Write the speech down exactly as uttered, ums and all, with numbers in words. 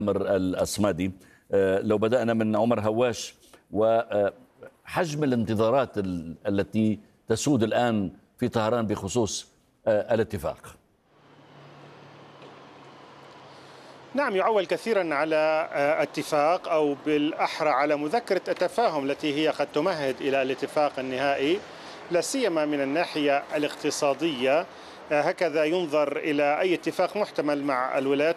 عمر الأصمادي. لو بدأنا من عمر هواش وحجم الانتظارات التي تسود الآن في طهران بخصوص الاتفاق. نعم، يعول كثيرا على اتفاق أو بالأحرى على مذكرة التفاهم التي هي قد تمهد إلى الاتفاق النهائي، لا سيما من الناحية الاقتصادية. هكذا ينظر إلى أي اتفاق محتمل مع الولايات